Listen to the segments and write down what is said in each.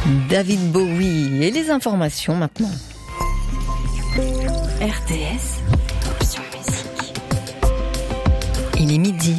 David Bowie et les informations maintenant. RTS, option musique. Il est midi.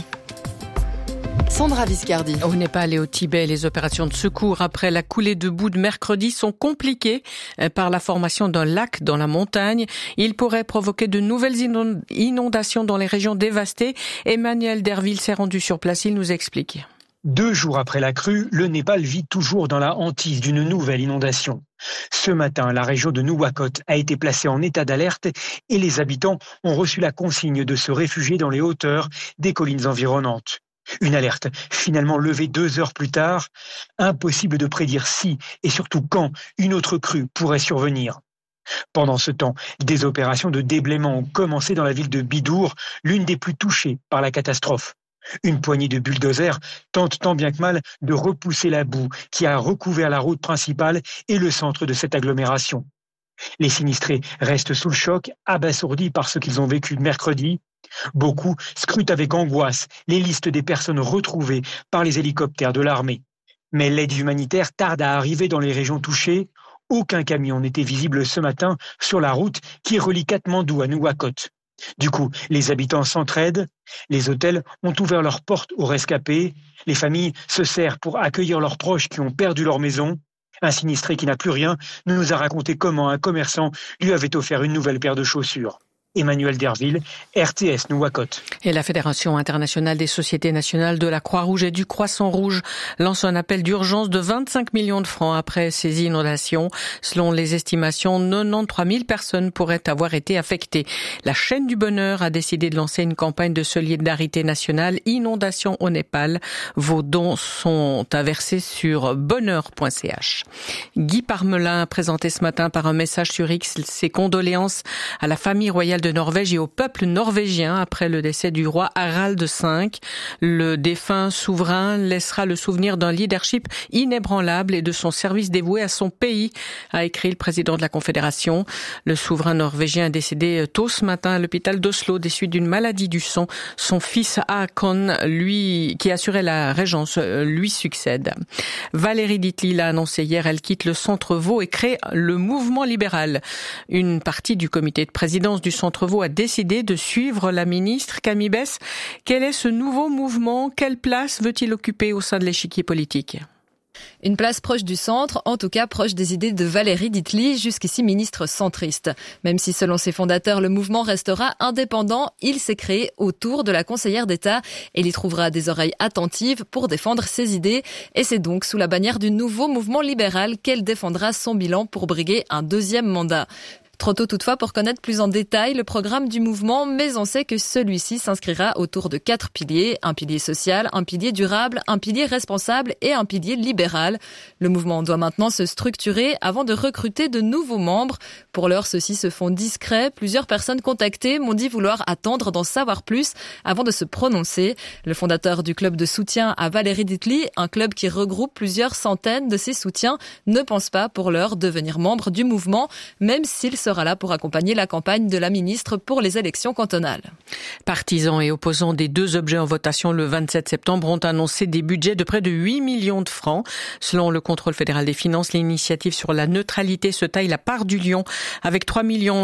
Sandra Viscardi. Au Népal et au Tibet, les opérations de secours après la coulée de boue de mercredi sont compliquées par la formation d'un lac dans la montagne. Il pourrait provoquer de nouvelles inondations dans les régions dévastées. Emmanuel Derville s'est rendu sur place, il nous explique. 2 jours après la crue, le Népal vit toujours dans la hantise d'une nouvelle inondation. Ce matin, la région de Nuwakot a été placée en état d'alerte et les habitants ont reçu la consigne de se réfugier dans les hauteurs des collines environnantes. Une alerte finalement levée 2 heures plus tard. Impossible de prédire si et surtout quand une autre crue pourrait survenir. Pendant ce temps, des opérations de déblaiement ont commencé dans la ville de Bidour, l'une des plus touchées par la catastrophe. Une poignée de bulldozers tente tant bien que mal de repousser la boue qui a recouvert la route principale et le centre de cette agglomération. Les sinistrés restent sous le choc, abasourdis par ce qu'ils ont vécu mercredi. Beaucoup scrutent avec angoisse les listes des personnes retrouvées par les hélicoptères de l'armée. Mais l'aide humanitaire tarde à arriver dans les régions touchées. Aucun camion n'était visible ce matin sur la route qui relie Katmandou à Nuwakot. Du coup, les habitants s'entraident, les hôtels ont ouvert leurs portes aux rescapés, les familles se serrent pour accueillir leurs proches qui ont perdu leur maison. Un sinistré qui n'a plus rien nous a raconté comment un commerçant lui avait offert une nouvelle paire de chaussures. Emmanuel Derville, RTS Nuwakot. Et la Fédération internationale des sociétés nationales de la Croix-Rouge et du Croissant-Rouge lance un appel d'urgence de 25 millions de francs après ces inondations. Selon les estimations, 93 000 personnes pourraient avoir été affectées. La chaîne du bonheur a décidé de lancer une campagne de solidarité nationale Inondations au Népal. Vos dons sont à verser sur bonheur.ch. Guy Parmelin a présenté ce matin par un message sur X ses condoléances à la famille royale de Norvège et au peuple norvégien après le décès du roi Harald V. Le défunt souverain laissera le souvenir d'un leadership inébranlable et de son service dévoué à son pays, a écrit le président de la Confédération. Le souverain norvégien est décédé tôt ce matin à l'hôpital d'Oslo des suites d'une maladie du sang. Son fils Håkon, lui, qui assurait la régence, lui succède. Valérie Ditli l'a annoncé hier, elle quitte le Centre Vaud et crée le Mouvement libéral. Une partie du comité de présidence du Centre Vaud a décidé de suivre la ministre Camille Besse. Quel est ce nouveau mouvement? Quelle place veut-il occuper au sein de l'échiquier politique? Une place proche du centre, en tout cas proche des idées de Valérie Ditli, jusqu'ici ministre centriste. Même si selon ses fondateurs, le mouvement restera indépendant, il s'est créé autour de la conseillère d'État et il y trouvera des oreilles attentives pour défendre ses idées. Et c'est donc sous la bannière du nouveau mouvement libéral qu'elle défendra son bilan pour briguer un 2e mandat. Trop tôt toutefois pour connaître plus en détail le programme du mouvement, mais on sait que celui-ci s'inscrira autour de 4 piliers. Un pilier social, un pilier durable, un pilier responsable et un pilier libéral. Le mouvement doit maintenant se structurer avant de recruter de nouveaux membres. Pour l'heure, ceux-ci se font discrets. Plusieurs personnes contactées m'ont dit vouloir attendre d'en savoir plus avant de se prononcer. Le fondateur du club de soutien à Valérie Ditli, un club qui regroupe plusieurs centaines de ses soutiens, ne pense pas pour l'heure devenir membre du mouvement, même s'il sera là pour accompagner la campagne de la ministre pour les élections cantonales. Partisans et opposants des 2 objets en votation le 27 septembre ont annoncé des budgets de près de 8 millions de francs. Selon le contrôle fédéral des finances, l'initiative sur la neutralité se taille la part du lion avec 3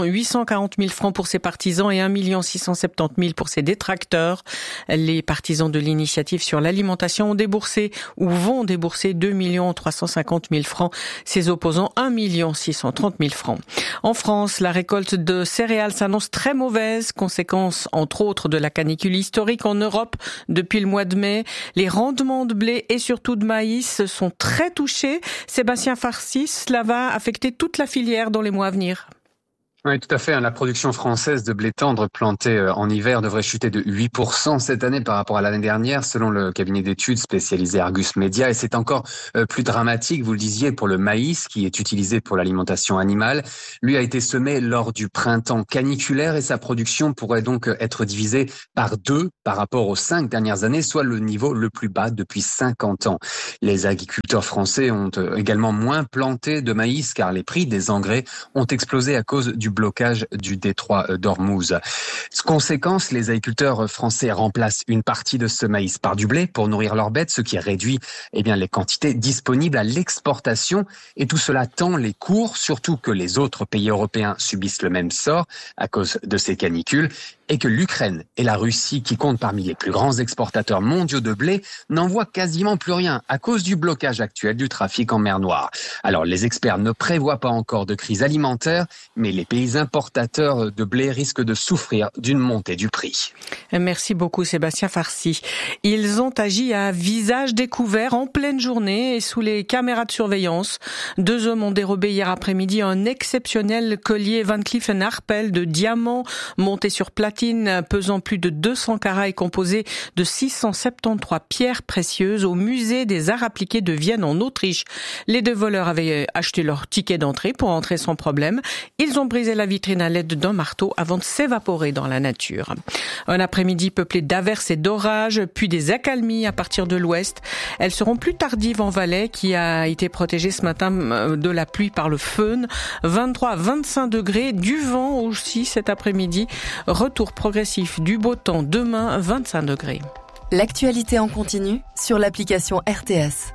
840 000 francs pour ses partisans et 1 670 000 pour ses détracteurs. Les partisans de l'initiative sur l'alimentation ont déboursé ou vont débourser 2 350 000 francs. Ses opposants 1 630 000 francs. En France, la récolte de céréales s'annonce très mauvaise, conséquence entre autres de la canicule historique en Europe depuis le mois de mai. Les rendements de blé et surtout de maïs sont très touchés. Sébastien Farcis, cela va affecter toute la filière dans les mois à venir. Oui, tout à fait. La production française de blé tendre planté en hiver devrait chuter de 8% cette année par rapport à l'année dernière, selon le cabinet d'études spécialisé Argus Media. Et c'est encore plus dramatique, vous le disiez, pour le maïs qui est utilisé pour l'alimentation animale. Lui a été semé lors du printemps caniculaire et sa production pourrait donc être divisée par 2 par rapport aux 5 dernières années, soit le niveau le plus bas depuis 50 ans. Les agriculteurs français ont également moins planté de maïs car les prix des engrais ont explosé à cause du blocage du détroit d'Ormuz. Conséquence, les agriculteurs français remplacent une partie de ce maïs par du blé pour nourrir leurs bêtes, ce qui réduit les quantités disponibles à l'exportation. Et tout cela tend les cours, surtout que les autres pays européens subissent le même sort à cause de ces canicules, et que l'Ukraine et la Russie, qui comptent parmi les plus grands exportateurs mondiaux de blé, n'envoient quasiment plus rien à cause du blocage actuel du trafic en mer Noire. Alors les experts ne prévoient pas encore de crise alimentaire, mais les pays importateurs de blé risquent de souffrir d'une montée du prix. Merci beaucoup Sébastien Farcy. Ils ont agi à visage découvert en pleine journée et sous les caméras de surveillance. 2 hommes ont dérobé hier après-midi un exceptionnel collier Van Cleef & Arpels de diamants monté sur platine pesant plus de 200 carats et composé de 673 pierres précieuses au musée des arts appliqués de Vienne en Autriche. Les 2 voleurs avaient acheté leur ticket d'entrée pour entrer sans problème. Ils ont brisé la vitrine à l'aide d'un marteau avant de s'évaporer dans la nature. Un après-midi peuplé d'averses et d'orages, puis des accalmies à partir de l'ouest. Elles seront plus tardives en Valais, qui a été protégée ce matin de la pluie par le föhn. 23 à 25 degrés, du vent aussi cet après-midi. Retour progressif du beau temps demain, 25 degrés. L'actualité en continu sur l'application RTS.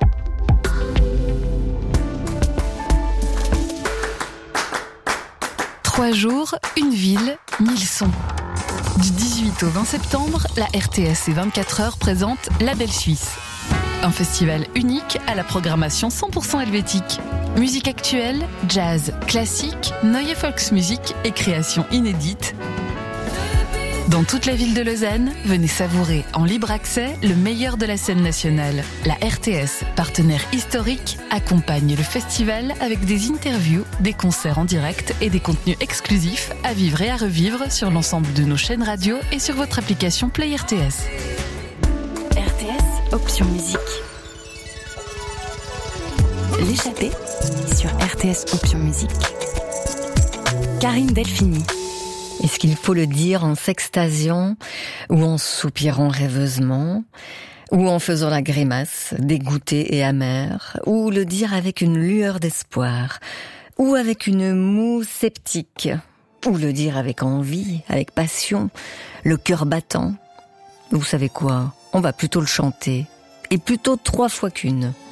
Trois jours, une ville, 1000 sons. Du 18 au 20 septembre, la RTS et 24 heures présente La Belle Suisse. Un festival unique à la programmation 100% helvétique. Musique actuelle, jazz, classique, Neue Volksmusik et créations inédites. Dans toute la ville de Lausanne, venez savourer en libre accès le meilleur de la scène nationale. La RTS, partenaire historique, accompagne le festival avec des interviews, des concerts en direct et des contenus exclusifs à vivre et à revivre sur l'ensemble de nos chaînes radio et sur votre application Play RTS. RTS, option musique. L'échappée sur RTS, option musique. Karine Delphini. Est-ce qu'il faut le dire en s'extasiant ou en soupirant rêveusement ou en faisant la grimace, dégoûtée et amère, ou le dire avec une lueur d'espoir, ou avec une moue sceptique, ou le dire avec envie, avec passion, le cœur battant? Vous savez quoi? On va plutôt le chanter, et plutôt 3 fois qu'une.